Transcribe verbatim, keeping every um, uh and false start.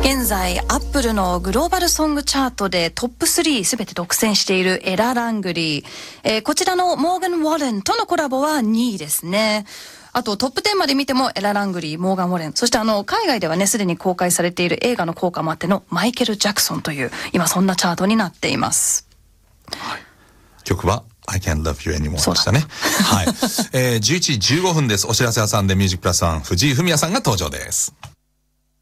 現在アップルのグローバルソングチャートでトップスリーすべて独占しているエラ・ラングリー、えー、こちらのモーガン・ウォーレンとのコラボはにいですね。あとトップテンまで見てもエラ・ラングリー、モーガン・ウォーレン、そしてあの海外ではねすでに公開されている映画の効果もあってのマイケル・ジャクソンという今そんなチャートになっています。 はい、曲はI can't love you anymore でしたね。はい、えー、じゅういちじじゅうごふんです。お知らせ挟んでミュージックプラスワン藤井フミヤさんが登場です。